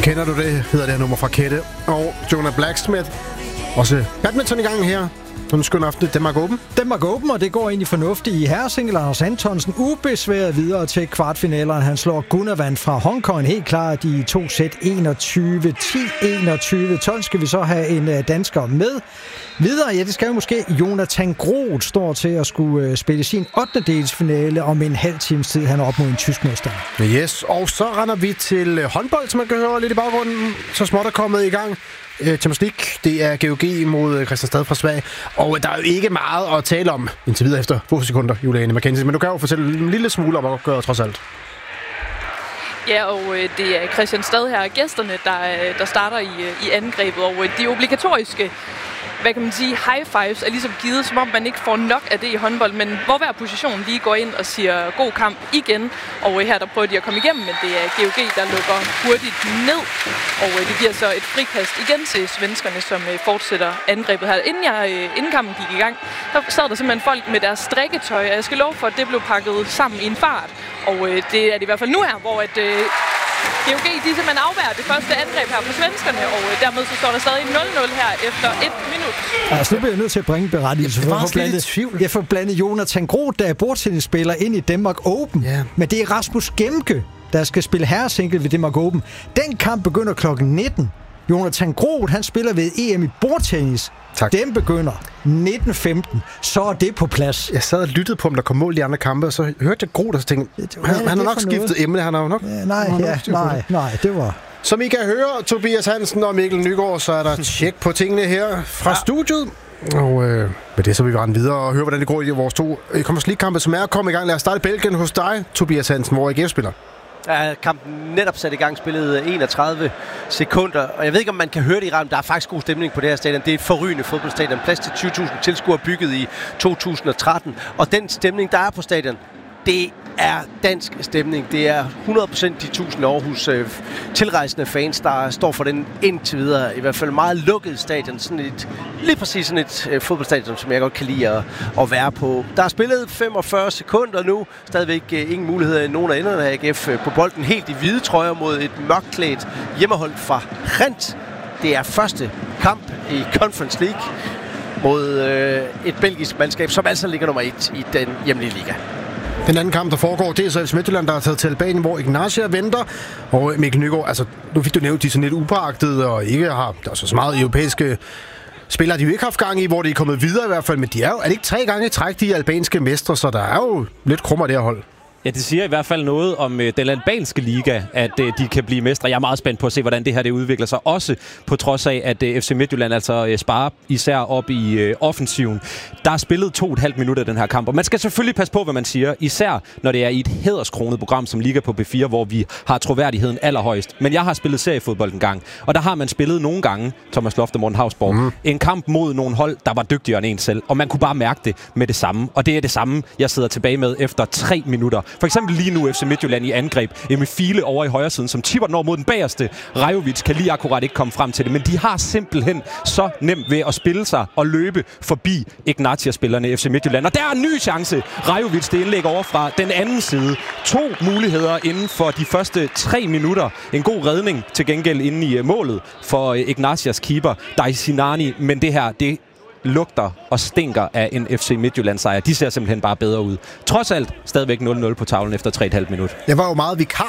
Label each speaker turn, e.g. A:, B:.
A: Kender du det, hedder det her nummer fra Kette og Jonah Blacksmith. Også badminton i gang her. Så en skøn aften. Danmark Open.
B: Danmark Open, og det går egentlig fornuftigt i herresingle. Anders Antonsen ubesværet videre til kvartfinalerne. Han slår Gunnarsson fra Hongkong helt klart i 2 sæt 21-10, 21-12. Skal vi så have en dansker med videre? Ja, det skal jo måske. Jonathan Groth står til at skulle spille sin 8. delsfinale om en halv times tid. Han er op mod en tysk modstander.
A: Yes, og så render vi til håndbold, som man kan høre lidt i baggrunden. Så småt er kommet i gang. Champions League, det er GOG mod Kristianstad fra Sverige. Og der er jo ikke meget at tale om indtil videre efter få sekunder, Juliane Mackenzie. Men du kan jo fortælle en lille smule om at gøre trods alt.
C: Ja, og det er Kristianstad her, gæsterne, der starter i angrebet. Og de obligatoriske, hvad kan man sige, high fives er ligesom givet, som om man ikke får nok af det i håndbold, men hvor hver position lige går ind og siger god kamp igen. Og her der prøver de at komme igennem, men det er GOG, der lukker hurtigt ned. Og det giver så et frikast igen til svenskerne, som fortsætter angrebet her. Inden kampen gik i gang, der sad der simpelthen folk med deres strikketøj, og jeg skal love for, at det blev pakket sammen i en fart. Og det er det i hvert fald nu her, hvor GOG, de simpelthen afværger det første angreb her på svenskerne, og dermed så står der stadig 0-0 her efter 1 minut.
B: Altså, nu bliver jeg nødt til at bringe berettigelse for at få blandet Jonathan Groth, der er bordtennisspiller, ind i Danmark Open. Yeah. Men det er Rasmus Gemke, der skal spille herresingle ved Danmark Open. Den kamp begynder klokken 19. Jonathan Groth, han spiller ved EM i bordtennis. Tak. Den begynder 19.15. Så er det på plads.
A: Jeg sad og lyttede på, om der kom mål i andre kampe, og så hørte jeg Groth, og så tænkte han har nok skiftet emne. Han har jo nok...
B: Nej, det var...
A: Som I kan høre, Tobias Hansen og Mikkel Nygaard, så er der tjek på tingene her fra studiet. Og med det så vil vi rende videre og høre, hvordan det går i vores 2 Champions League-kampe, som er kommet i gang. Lad os starte i Belgien hos dig, Tobias Hansen, hvor AGF spiller.
D: Ja, kampen netop sat i gang, spillet 31 sekunder, og jeg ved ikke, om man kan høre det i rammen. Der er faktisk god stemning på det her stadion. Det er et forrygende fodboldstadion. Plads til 20.000 tilskuere bygget i 2013. Og den stemning, der er på stadion, det er dansk stemning. Det er 100% de 1000 Aarhus tilrejsende fans, der står for den indtil videre. I hvert fald meget lukket stadion. Lige præcis sådan et fodboldstadion, som jeg godt kan lide at være på. Der er spillet 45 sekunder nu. Stadigvæk ingen muligheder i nogen af enderne af AGF på bolden. Helt i hvide trøjer mod et mørkklædt hjemmehold fra Gent. Det er første kamp i Conference League mod et belgisk mandskab, som altså ligger nummer 1 i den hjemlige liga.
A: Den anden kamp, der foregår, det er så FC Midtjylland, der har taget til Albanien, hvor Ignacia venter. Og Mikkel Nygaard, altså nu fik du nævnt, de er sådan lidt upåagtede og ikke har så meget europæiske spillere, de jo ikke haft gang i, hvor de er kommet videre i hvert fald. Men de er jo, er det ikke 3 gange i træk, de albanske mestre, så der er jo lidt krummer det her hold.
E: Ja, det siger i hvert fald noget om den albanske liga, at de kan blive mestre. Jeg er meget spændt på at se, hvordan det her det udvikler sig. Også på trods af, at FC Midtjylland altså sparer især op i offensiven. Der er spillet 2,5 minutter af den her kamp, og man skal selvfølgelig passe på, hvad man siger. Især når det er i et hæderskronet program som Liga på B4, hvor vi har troværdigheden allerhøjst. Men jeg har spillet seriefodbold en gang, og der har man spillet nogle gange, Thomas Loft og Morten Hausborg, en kamp mod nogle hold, der var dygtigere end en selv. Og man kunne bare mærke det med det samme. Og det er det samme, jeg sidder tilbage med efter 3 minutter. For eksempel lige nu FC Midtjylland i angreb. Emil Fiele over i højre siden, som tipper den over mod den bagerste. Rajovic kan lige akkurat ikke komme frem til det, men de har simpelthen så nemt ved at spille sig og løbe forbi Ignatia-spillerne i FC Midtjylland. Og der er en ny chance. Rajovic, det indlæg over fra den anden side. 2 muligheder inden for de første 3 minutter. En god redning til gengæld inde i målet for Ignatias keeper, Daisinani. Men det her, det lugter og stinker af en FC Midtjylland sejr. De ser simpelthen bare bedre ud. Trods alt stadigvæk 0-0 på tavlen efter 3,5 minutter.
A: Jeg var jo meget vikar